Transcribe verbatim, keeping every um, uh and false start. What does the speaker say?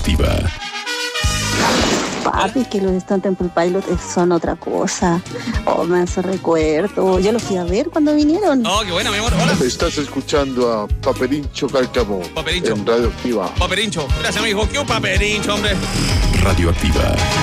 Radioactiva. Papi, que los Stone Temple Pilots son otra cosa. Oh, me hace recuerdo. Yo los fui a ver cuando vinieron. Oh, qué buena, mi amor. Hola. Estás escuchando a Paperincho Cárcamo Paperincho. en Radioactiva. Paperincho. Gracias, amigo. ¿Qué un paperincho, hombre? Radioactiva.